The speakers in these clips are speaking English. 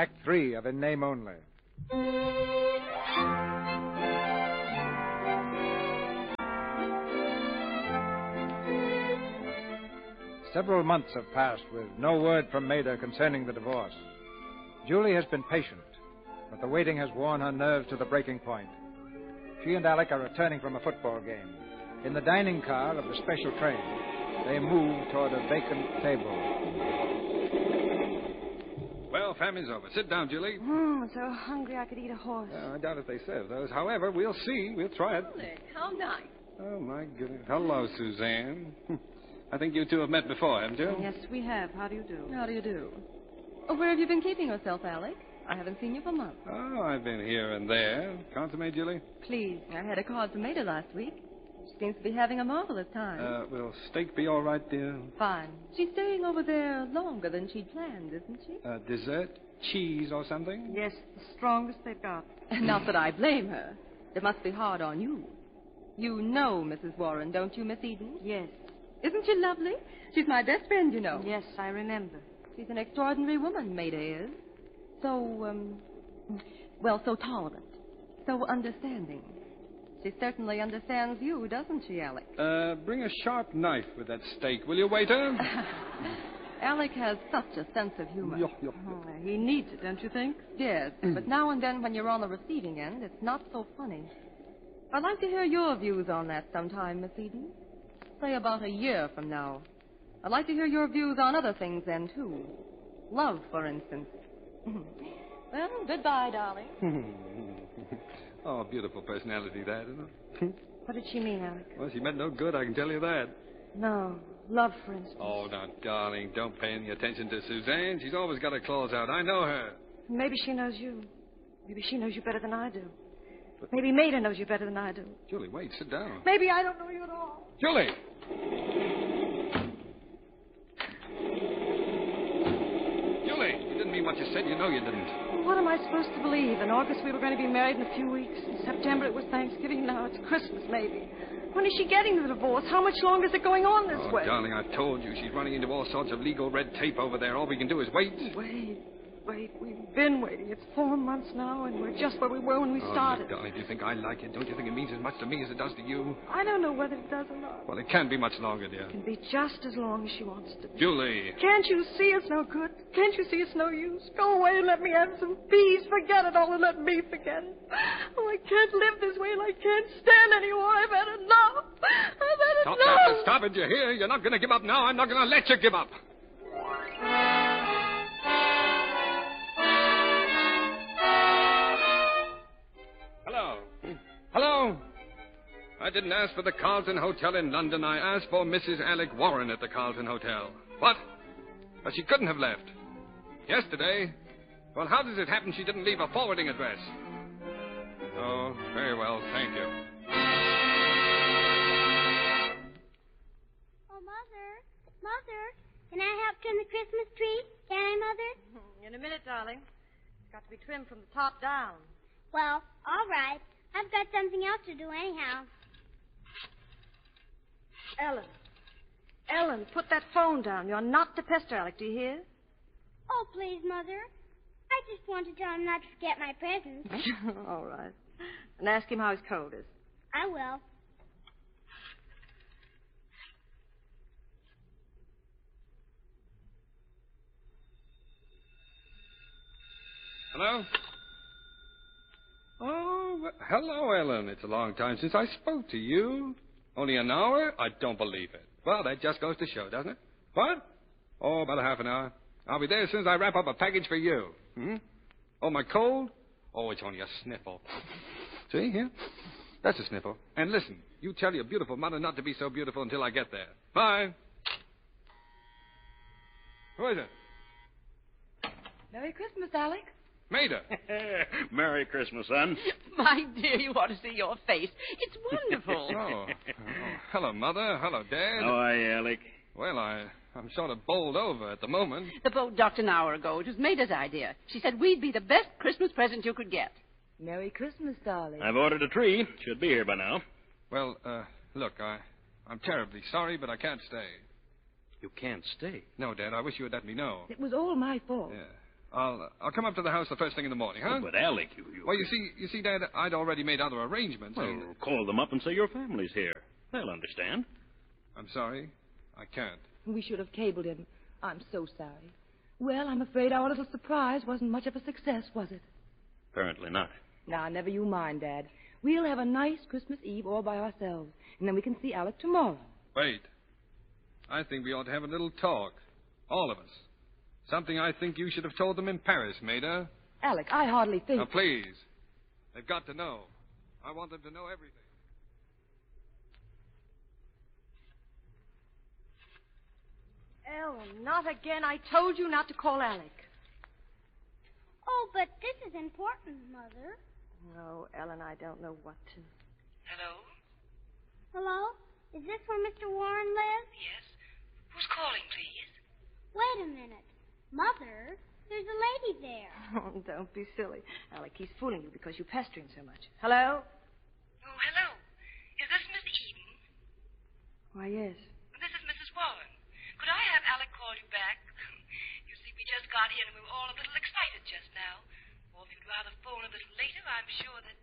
Act 3 of In Name Only. Several months have passed with no word from Maida concerning the divorce. Julie has been patient, but the waiting has worn her nerves to the breaking point. She and Alec are returning from a football game. In the dining car of the special train, they move toward a vacant table. Well, famine's over. Sit down, Julie. I'm so hungry I could eat a horse. I doubt if they serve those. However, we'll see. We'll try it. How nice. Oh, my goodness. Hello, Suzanne. I think you two have met before, haven't you? Yes, we have. How do you do? How do you do? Oh, where have you been keeping yourself, Alec? I haven't seen you for months. Oh, I've been here and there. Consummate, Julie? Please. I had a card from Maida last week. She seems to be having a marvelous time. Will steak be all right, dear? Fine. She's staying over there longer than she'd planned, isn't she? Dessert? Cheese or something? Yes, the strongest they've got. Not that I blame her. It must be hard on you. You know Mrs. Warren, don't you, Miss Eden? Yes. Isn't she lovely? She's my best friend, you know. Yes, I remember. She's an extraordinary woman, Maida is. So tolerant. So understanding. She certainly understands you, doesn't she, Alec? Bring a sharp knife with that steak, will you, waiter? Alec has such a sense of humor. He needs it, don't you think? Yes, but now and then when you're on the receiving end, it's not so funny. I'd like to hear your views on that sometime, Miss Eden. Say about a year from now. I'd like to hear your views on other things then, too. Love, for instance. Well, goodbye, darling. Oh, beautiful personality, that, isn't it? What did she mean, Alec? Well, she meant no good, I can tell you that. No. Love, for instance. Oh, now, darling, don't pay any attention to Suzanne. She's always got her claws out. I know her. Maybe she knows you. Maybe she knows you better than I do. Maybe Maida knows you better than I do. Julie, wait, sit down. Maybe I don't know you at all. Julie! Julie, you didn't mean what you said. You know you didn't. What am I supposed to believe? In August we were going to be married in a few weeks. In September it was Thanksgiving. Now it's Christmas, maybe. When is she getting the divorce? How much longer is it going on this way? Darling, I told you. She's running into all sorts of legal red tape over there. All we can do is wait. Wait. We've been waiting. It's 4 months now, and we're just where we were when we started. Darling, do you think I like it? Don't you think it means as much to me as it does to you? I don't know whether it does or not. Well, it can't be much longer, dear. It can be just as long as she wants it to be. Julie. Can't you see it's no good? Can't you see it's no use? Go away and let me have some peace. Forget it all and let me forget it. Oh, I can't live this way and I can't stand anymore. I've had enough. Stop it, you hear? You're not going to give up now. I'm not going to let you give up. Hello? I didn't ask for the Carlton Hotel in London. I asked for Mrs. Alec Warren at the Carlton Hotel. What? But she couldn't have left. Yesterday? Well, how does it happen she didn't leave a forwarding address? Oh, very well. Thank you. Oh, Mother, can I help trim the Christmas tree? Can I, Mother? In a minute, darling. It's got to be trimmed from the top down. Well, all right. I've got something else to do anyhow. Ellen, put that phone down. You're not to pester Alec, do you hear? Oh, please, Mother. I just want to tell him not to forget my presents. All right. And ask him how his cold is. I will. Hello? Oh, hello, Ellen. It's a long time since I spoke to you. Only an hour? I don't believe it. Well, that just goes to show, doesn't it? What? Oh, about a half an hour. I'll be there as soon as I wrap up a package for you. Oh, my cold? Oh, it's only a sniffle. See, here? That's a sniffle. And listen, you tell your beautiful mother not to be so beautiful until I get there. Bye. Who is it? Merry Christmas, Alec. Maida. Merry Christmas, son. My dear, you ought to see your face. It's wonderful. Oh, hello, Mother. Hello, Dad. How are you, Alec? Well, I'm sort of bowled over at the moment. The boat docked an hour ago. It was Maida's idea. She said we'd be the best Christmas present you could get. Merry Christmas, darling. I've ordered a tree. Should be here by now. Well, look, I'm terribly sorry, but I can't stay. You can't stay. No, Dad, I wish you would let me know. It was all my fault. Yeah. I'll come up to the house the first thing in the morning, huh? But, Alec, Well, you see, Dad, I'd already made other arrangements. Well, call them up and say your family's here. They'll understand. I'm sorry. I can't. We should have cabled him. I'm so sorry. Well, I'm afraid our little surprise wasn't much of a success, was it? Apparently not. Now, never you mind, Dad. We'll have a nice Christmas Eve all by ourselves, and then we can see Alec tomorrow. Wait. I think we ought to have a little talk. All of us. Something I think you should have told them in Paris, Maida. Alec, I hardly think... Now, please. They've got to know. I want them to know everything. Ellen, not again. I told you not to call Alec. Oh, but this is important, Mother. No, Ellen, I don't know what to. Hello? Hello? Is this where Mr. Warren lives? Yes. Who's calling, please? Wait a minute. Mother, there's a lady there. Oh, don't be silly. Alec, he's fooling you because you pester him so much. Hello? Oh, hello. Is this Miss Eden? Why, yes. This is Mrs. Warren. Could I have Alec call you back? You see, we just got here and we were all a little excited just now. Or if you'd rather phone a little later, I'm sure that...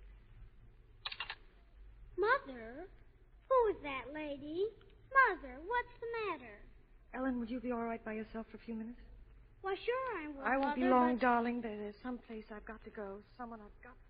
Mother? Who is that lady? Mother, what's the matter? Ellen, would you be all right by yourself for a few minutes? Why, sure I will, I won't be Mother, long, but... darling. There's some place I've got to go. Someone I've got...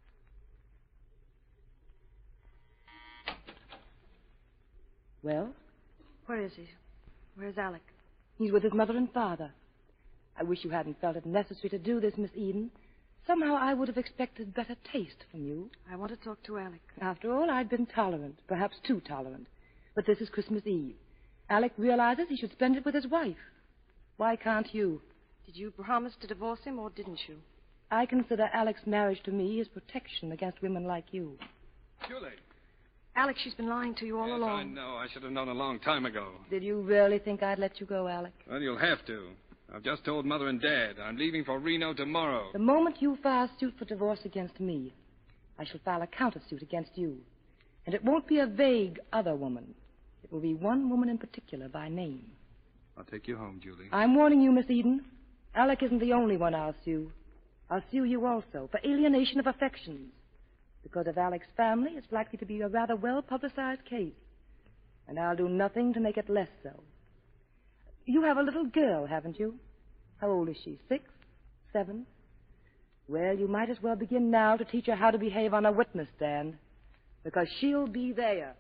Well, Where is he? Where's Alec? he's with his mother and father. I wish you hadn't felt it necessary to do this, Miss Eden. Somehow I would have expected better taste from you. I want to talk to Alec. After all, I'd been tolerant, perhaps too tolerant. But this is Christmas Eve. Alec realizes he should spend it with his wife. Why can't you? Did you promise to divorce him, or didn't you? I consider Alec's marriage to me as protection against women like you. Julie. Alec, she's been lying to you all Yes, along. I know. I should have known a long time ago. Did you really think I'd let you go, Alec? Well, you'll have to. I've just told Mother and Dad. I'm leaving for Reno tomorrow. The moment you file suit for divorce against me, I shall file a countersuit against you. And it won't be a vague other woman. It will be one woman in particular by name. I'll take you home, Julie. I'm warning you, Miss Eden. Alec isn't the only one I'll sue. I'll sue you also for alienation of affections. Because of Alec's family, it's likely to be a rather well-publicized case. And I'll do nothing to make it less so. You have a little girl, haven't you? How old is she? 6? 7? Well, you might as well begin now to teach her how to behave on a witness stand. Because she'll be there.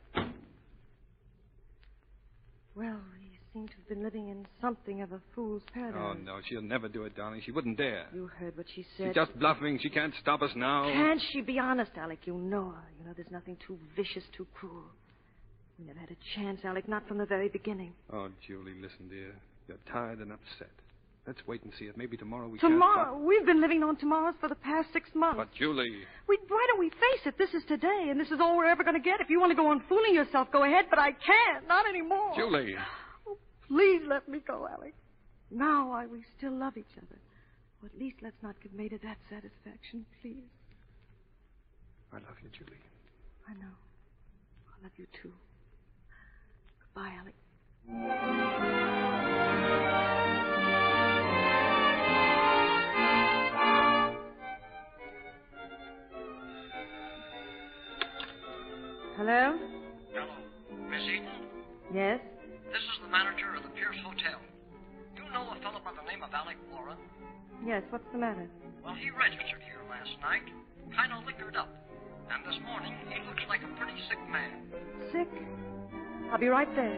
Well, you seem to have been living in something of a fool's paradise. Oh, no, she'll never do it, darling. She wouldn't dare. You heard what she said. She's just bluffing. She can't stop us now. Can't she be honest, Alec? You know her. You know there's nothing too vicious, too cruel. We never had a chance, Alec, not from the very beginning. Oh, Julie, listen, dear. You're tired and upset. Let's wait and see it. Maybe tomorrow we Tomorrow? can't We've been living on tomorrows for the past 6 months. But, Julie... Why don't we face it? This is today, and this is all we're ever going to get. If you want to go on fooling yourself, go ahead, but I can't. Not anymore. Julie... Oh, please let me go, Alec. Now we still love each other. Or at least let's not give Maida that satisfaction, please. I love you, Julie. I know. I love you, too. Goodbye, Alec. Hello? Hello. Miss Eden? Yes? This is the manager of the Pierce Hotel. You know a fellow by the name of Alec Warren? Yes, what's the matter? Well, he registered here last night, kind of liquored up. And this morning, he looks like a pretty sick man. Sick? I'll be right there.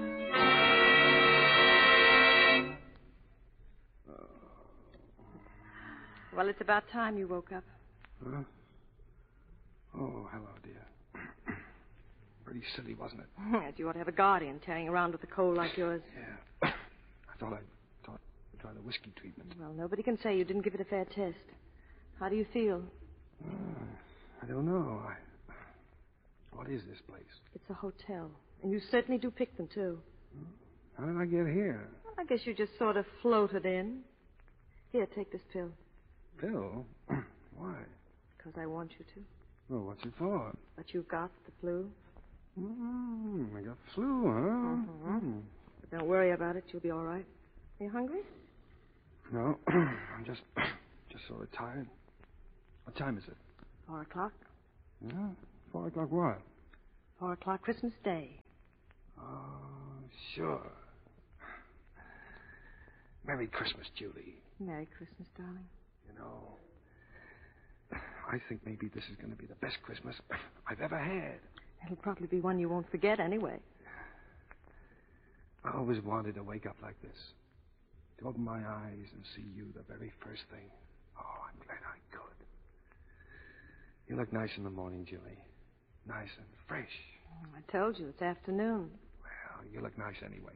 Well, it's about time you woke up. Huh? Oh, hello, dear. Pretty silly, wasn't it? Yes, you ought to have a guardian carrying around with a cold like yours. Yeah. I thought I'd try the whiskey treatment. Well, nobody can say you didn't give it a fair test. How do you feel? I don't know. What is this place? It's a hotel. And you certainly do pick them, too. How did I get here? Well, I guess you just sort of floated in. Here, take this pill. Pill? Why? Because I want you to. Well, what's it for? But you've got the flu. I got the flu, huh? But don't worry about it. You'll be all right. Are you hungry? No. I'm just sort of tired. What time is it? 4 o'clock. Yeah? 4 o'clock what? 4 o'clock Christmas Day. Oh, sure. Merry Christmas, Julie. Merry Christmas, darling. You know, I think maybe this is going to be the best Christmas I've ever had. It'll probably be one you won't forget anyway. I always wanted to wake up like this. To open my eyes and see you the very first thing. Oh, I'm glad I could. You look nice in the morning, Julie. Nice and fresh. I told you, it's afternoon. Well, you look nice anyway.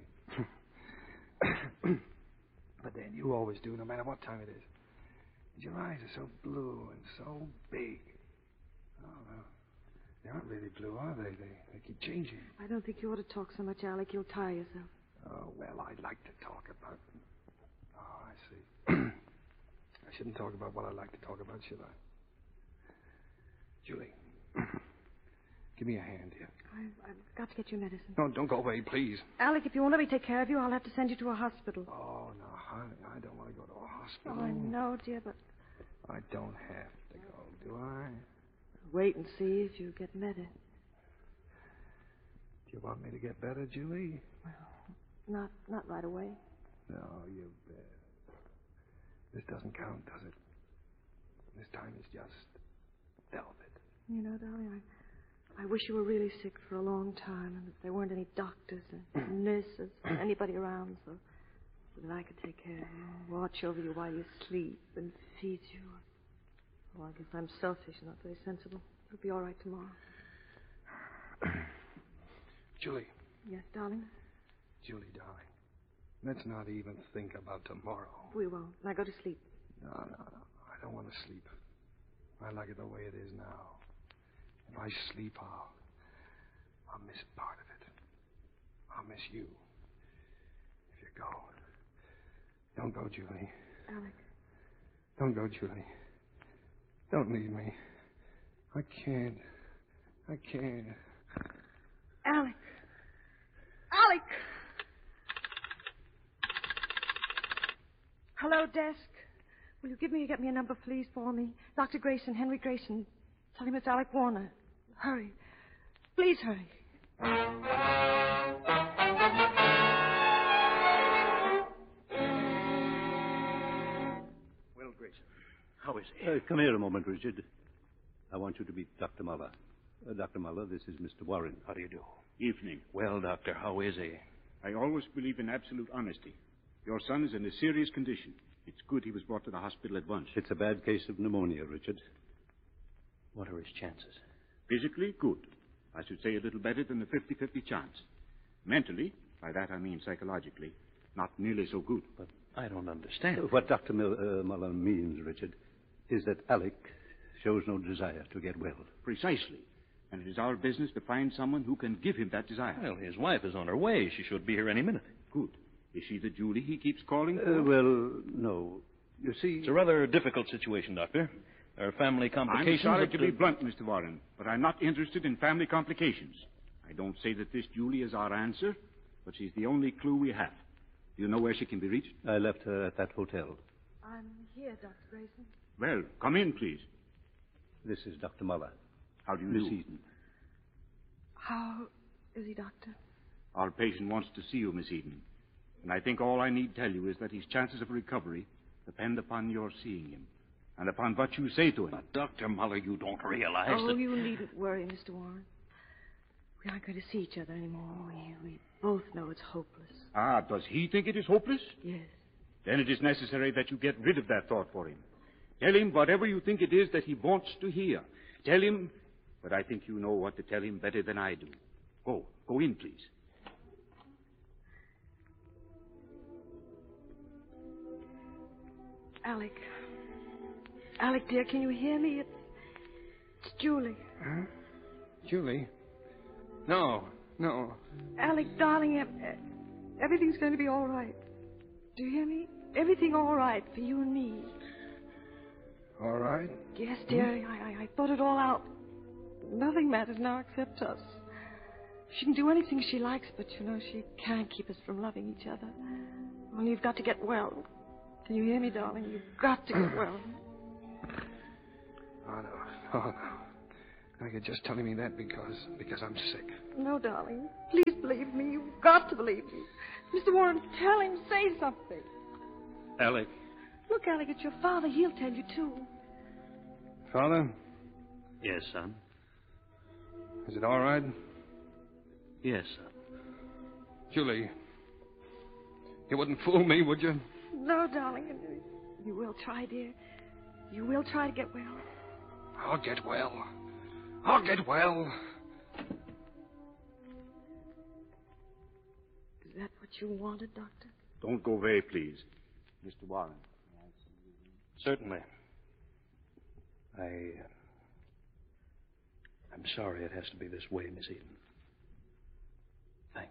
But then you always do, no matter what time it is. And your eyes are so blue and so big. Oh, well, they aren't really blue, are they? They keep changing. I don't think you ought to talk so much, Alec. You'll tire yourself. Oh, well, I'd like to talk about... Oh, I see. I shouldn't talk about what I like to talk about, should I? Julie, give me a hand here. I've got to get you medicine. No, don't go away, please. Alec, if you won't let me take care of you, I'll have to send you to a hospital. Oh, no, honey, I don't want to go to a hospital. Oh, I know, dear, but... I don't have to go, do I? Wait and see if you get better. Do you want me to get better, Julie? Well, not right away. No, you bet. This doesn't count, does it? This time is just velvet. You know, darling, I wish you were really sick for a long time and that there weren't any doctors and nurses or anybody around so that I could take care of you, watch over you while you sleep and feed you. Oh, I guess I'm selfish and not very sensible. It'll be all right tomorrow. Julie. Yes, darling? Julie, darling. Let's not even think about tomorrow. We won't. Now go to sleep. No. I don't want to sleep. I like it the way it is now. If I sleep, I'll miss part of it. I'll miss you. If you go. Don't go, Julie. Alec. Don't go, Julie. Don't leave me. I can't. Alec. Alec! Hello, desk. Will you get me a number, please, for me? Dr. Grayson, Henry Grayson. Tell him it's Alec Warner. Hurry. Please hurry. Well, Grayson, how is he? Come here a moment, Richard. I want you to meet Dr. Muller. Dr. Muller, this is Mr. Warren. How do you do? Evening. Well, Doctor, how is he? I always believe in absolute honesty. Your son is in a serious condition. It's good he was brought to the hospital at once. It's a bad case of pneumonia, Richard. What are his chances? Physically, good. I should say a little better than the 50-50 chance. Mentally, by that I mean psychologically, not nearly so good. But I don't understand. What Dr. Muller means, Richard, is that Alec shows no desire to get well. Precisely. And it is our business to find someone who can give him that desire. Well, his wife is on her way. She should be here any minute. Good. Is she the Julie he keeps calling for? Well, no. You see... It's a rather difficult situation, Doctor. There are family complications. I'm sorry to be blunt, Mr. Warren, but I'm not interested in family complications. I don't say that this Julie is our answer, but she's the only clue we have. Do you know where she can be reached? I left her at that hotel. I'm here, Dr. Grayson. Well, come in, please. This is Dr. Muller. How do you Miss do? Eden. How is he, Doctor? Our patient wants to see you, Miss Eden. And I think all I need tell you is that his chances of recovery depend upon your seeing him and upon what you say to him. But, Dr. Muller, you don't realize Oh, that... you needn't worry, Mr. Warren. We aren't going to see each other anymore. We both know it's hopeless. Ah, does he think it is hopeless? Yes. Then it is necessary that you get rid of that thought for him. Tell him whatever you think it is that he wants to hear. Tell him, but I think you know what to tell him better than I do. Go in, please. Alec. Alec, dear, can you hear me? It's Julie. Huh? Julie? No. Alec, darling, everything's going to be all right. Do you hear me? Everything all right for you and me. All right? Yes, dear, I thought it all out. Nothing matters now except us. She can do anything she likes, but, you know, she can't keep us from loving each other. Only you've got to get well. Can you hear me, darling? You've got to get well. Oh, no. Oh, no. Now you're just telling me that because I'm sick. No, darling. Please believe me. You've got to believe me. Mr. Warren, tell him. Say something. Alec. Look, Alec, it's your father. He'll tell you, too. Father? Yes, son. Is it all right? Yes, son. Julie, you wouldn't fool me, would you? No, darling. You will try, dear. You will try to get well. I'll get well. I'll get well. Is that what you wanted, Doctor? Don't go away, please. Mr. Warren. Certainly. I'm sorry it has to be this way, Miss Eden. Thank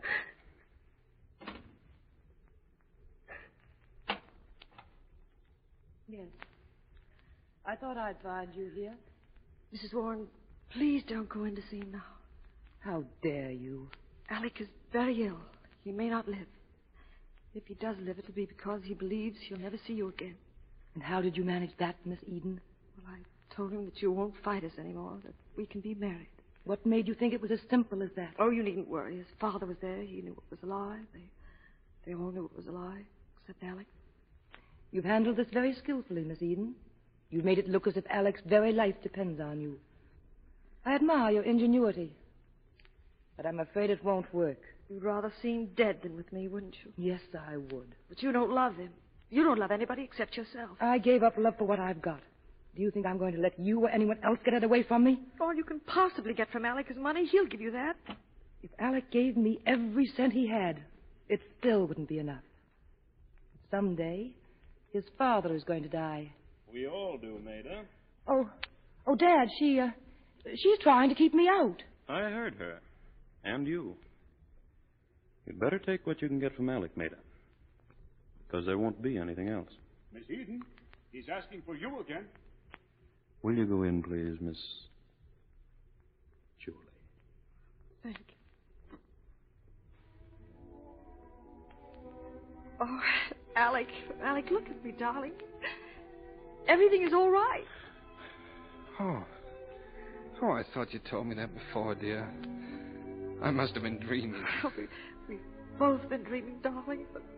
you. Yes. I thought I'd find you here. Mrs. Warren, please don't go in to see him now. How dare you? Alec is very ill. He may not live. If he does live, it'll be because he believes he'll never see you again. And how did you manage that, Miss Eden? Well, I told him that you won't fight us anymore, that we can be married. What made you think it was as simple as that? Oh, you needn't worry. His father was there. He knew it was a lie. They all knew it was a lie, except Alec. You've handled this very skillfully, Miss Eden. You've made it look as if Alec's very life depends on you. I admire your ingenuity, but I'm afraid it won't work. You'd rather see him dead than with me, wouldn't you? Yes, I would. But you don't love him. You don't love anybody except yourself. I gave up love for what I've got. Do you think I'm going to let you or anyone else get it away from me? All you can possibly get from Alec is money. He'll give you that. If Alec gave me every cent he had, it still wouldn't be enough. But someday, his father is going to die. We all do, Maida. Oh, Dad, she's trying to keep me out. I heard her. And you. You'd better take what you can get from Alec, Maida. Because there won't be anything else. Miss Eden, he's asking for you again. Will you go in, please, Miss Julie? Thank you. Oh, Alec, look at me, darling. Everything is all right. Oh, I thought you told me that before, dear. I must have been dreaming. We've both been dreaming, darling, but